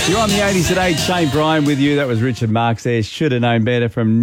You're on the 80s at 8. Shane Bryan with you. That was Richard Marx there. Should have known better from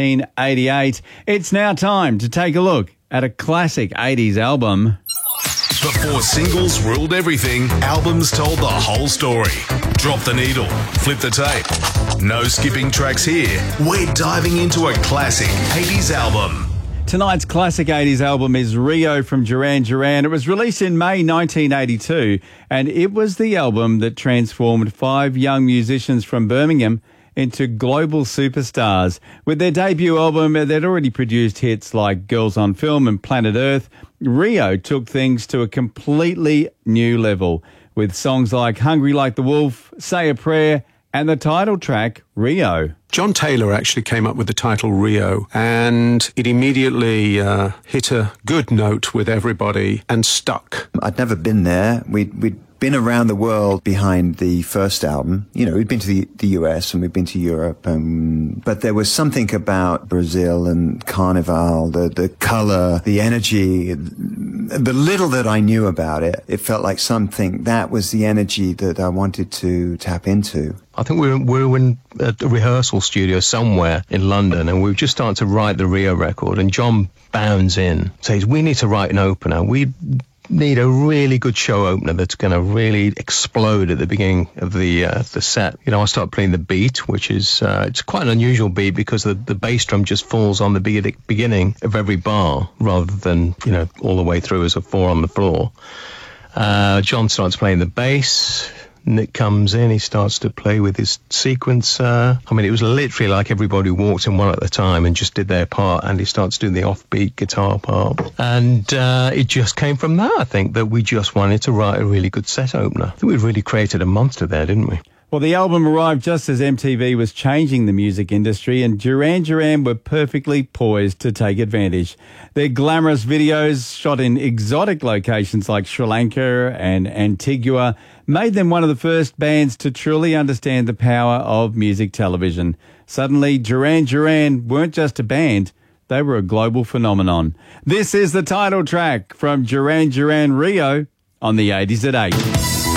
1988. It's now time to take a look at a classic 80s album. Before singles ruled everything, albums told the whole story. Drop the needle, flip the tape. No skipping tracks here. We're diving into a classic 80s album. Tonight's classic 80s album is Rio from Duran Duran. It was released in May 1982, and it was the album that transformed 5 young musicians from Birmingham into global superstars. With their debut album, they'd already produced hits like Girls on Film and Planet Earth. Rio took things to a completely new level with songs like Hungry Like the Wolf, Say a Prayer, and the title track, Rio. John Taylor actually came up with the title Rio, and it immediately hit a good note with everybody and stuck. I'd never been there. We'd been around the world behind the first album. You know, we'd been to the US and we'd been to Europe, but there was something about Brazil and Carnival, the color, the energy, the little that I knew about it. It felt like something that was the energy that I wanted to tap into. I think we were in a rehearsal studio somewhere in London, and we were just starting to write the Rio record, and John bounds in, says, we need to write an opener. We need a really good show opener that's going to really explode at the beginning of the set. You know, I start playing the beat, which is it's quite an unusual beat because the bass drum just falls on the beginning of every bar rather than, you know, all the way through as a 4 on the floor. John starts playing the bass. Nick comes in, he starts to play with his sequencer. I mean, it was literally like everybody walked in one at a time and just did their part, and he starts doing the offbeat guitar part. And it just came from that, I think, that we just wanted to write a really good set opener. I think we really created a monster there, didn't we? Well, the album arrived just as MTV was changing the music industry, and Duran Duran were perfectly poised to take advantage. Their glamorous videos, shot in exotic locations like Sri Lanka and Antigua, made them one of the first bands to truly understand the power of music television. Suddenly, Duran Duran weren't just a band, they were a global phenomenon. This is the title track from Duran Duran Rio on the 80s at 8.